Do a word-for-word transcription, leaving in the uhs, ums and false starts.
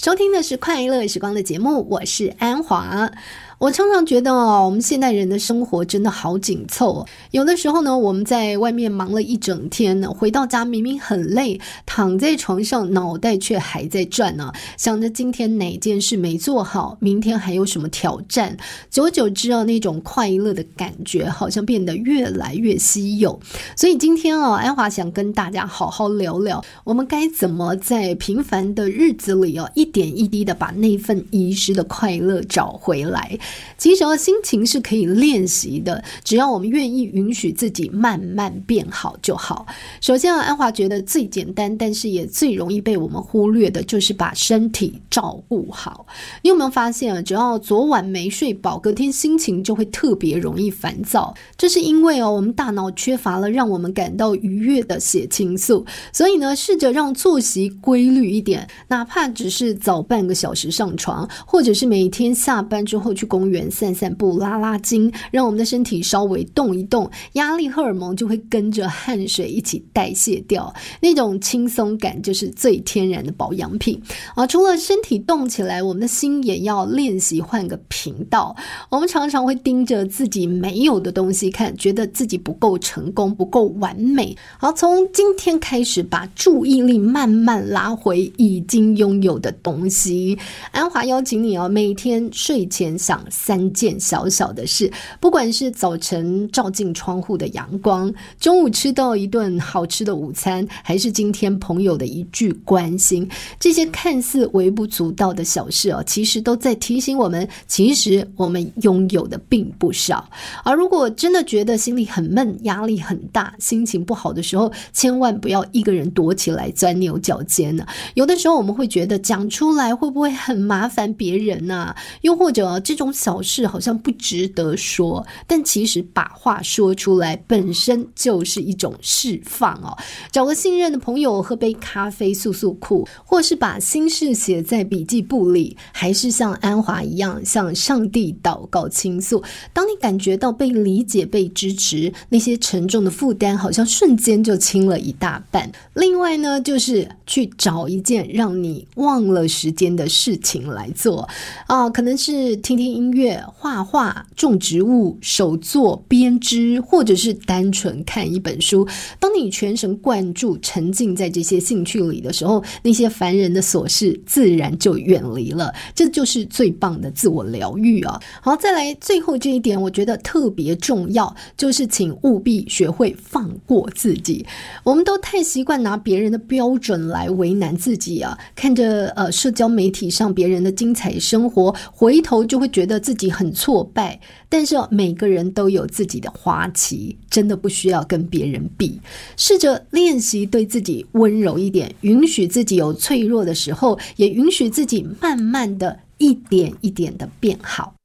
收听的是快乐时光的节目，我是安华。我常常觉得哦，我们现代人的生活真的好紧凑哦。有的时候呢，我们在外面忙了一整天呢，回到家明明很累，躺在床上脑袋却还在转呢，想着今天哪件事没做好，明天还有什么挑战。久而久之啊，那种快乐的感觉好像变得越来越稀有。所以今天啊，安华想跟大家好好聊聊，我们该怎么在平凡的日子里啊，一点一滴的把那份遗失的快乐找回来。其实心情是可以练习的，只要我们愿意允许自己慢慢变好就好。首先安华觉得最简单但是也最容易被我们忽略的就是把身体照顾好。你有没有发现，只要昨晚没睡饱，隔天心情就会特别容易烦躁。这是因为哦，我们大脑缺乏了让我们感到愉悦的血清素。所以呢，试着让作息规律一点，哪怕只是早半个小时上床，或者是每天下班之后去公园散散步拉拉筋，让我们的身体稍微动一动，压力荷尔蒙就会跟着汗水一起代谢掉，那种轻松感就是最天然的保养品啊。除了身体动起来，我们的心也要练习换个频道。我们常常会盯着自己没有的东西看，觉得自己不够成功，不够完美。好，从今天开始把注意力慢慢拉回已经拥有的东西。安华邀请你哦，每天睡前想三件小小的事，不管是早晨照进窗户的阳光，中午吃到一顿好吃的午餐，还是今天朋友的一句关心，这些看似微不足道的小事哦，其实都在提醒我们，其实我们拥有的并不少。而如果真的觉得心里很闷，压力很大，心情不好的时候，千万不要一个人躲起来钻牛角尖呢。有的时候我们会觉得讲出来会不会很麻烦别人啊？又或者这种小事好像不值得说，但其实把话说出来本身就是一种释放哦。找个信任的朋友喝杯咖啡诉诉苦，或是把心事写在笔记簿里，还是像安华一样向上帝祷告倾诉。当你感觉到被理解被支持，那些沉重的负担好像瞬间就轻了一大半。另外呢，就是去找一件让你忘了时间的事情来做啊，可能是听听音乐、画画、种植物、手作、编织，或者是单纯看一本书。当你全神贯注沉浸在这些兴趣里的时候，那些烦人的琐事自然就远离了，这就是最棒的自我疗愈啊。好，再来最后这一点我觉得特别重要，就是请务必学会放过自己。我们都太习惯拿别人的标准来为难自己啊，看着呃社交媒体上别人的精彩生活，回头就会觉得自己很挫败。但是每个人都有自己的花期，真的不需要跟别人比。试着练习对自己温柔一点，允许自己有脆弱的时候，也允许自己慢慢的一点一点的变好。